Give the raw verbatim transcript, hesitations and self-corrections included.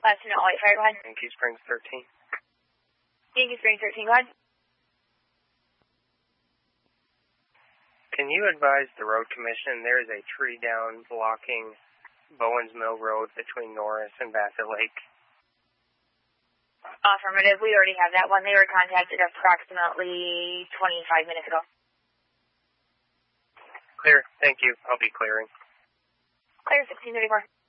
Last to know, White Fire, go ahead. Yankee Springs thirteen. Yankee Springs thirteen, go ahead. Can you advise the road commission there is a tree down blocking Bowens Mill Road between Norris and Bassett Lake? Affirmative. We already have that one. They were contacted approximately twenty-five minutes ago. Clear. Thank you. I'll be clearing. Clear, sixteen thirty-four.